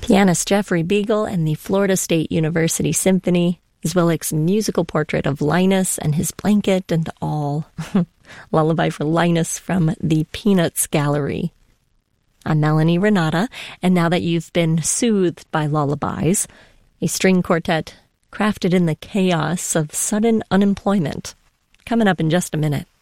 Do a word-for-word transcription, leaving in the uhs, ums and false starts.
Pianist Jeffrey Beagle and the Florida State University Symphony, Zwilic's musical portrait of Linus and his blanket and all. Lullaby for Linus from the Peanuts Gallery. I'm Melanie Renata, and now that you've been soothed by lullabies, a string quartet crafted in the chaos of sudden unemployment. Coming up in just a minute.